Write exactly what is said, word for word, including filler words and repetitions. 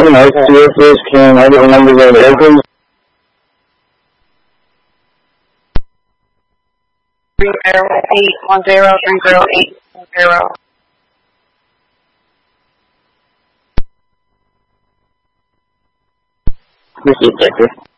Houston, I C F S, can I get the numbers of the airplanes? Three zero eight one zero three zero eight one zero. This is Victor.